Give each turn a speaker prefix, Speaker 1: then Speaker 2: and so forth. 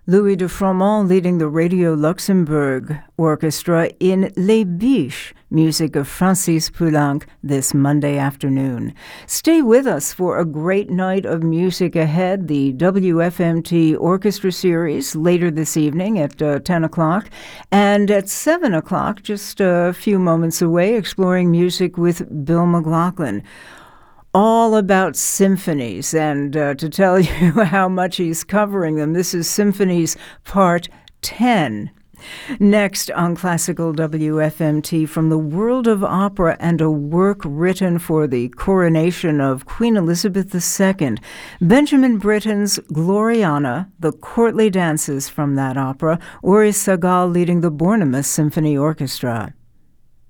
Speaker 1: Louis de Froment leading the Radio Luxembourg Orchestra in Les Biches, music of Francis Poulenc this Monday afternoon. Stay with us for a great night of music ahead. The WFMT Orchestra Series later this evening at 10 o'clock. And at 7 o'clock, just a few moments away, exploring music with Bill McLaughlin. All about symphonies, and to tell you how much he's covering them, this is Symphonies Part 10. Next on Classical WFMT, from the world of opera and a work written for the coronation of Queen Elizabeth II, Benjamin Britten's Gloriana, the courtly dances from that opera, Uri Sagal leading the Bornemus Symphony Orchestra.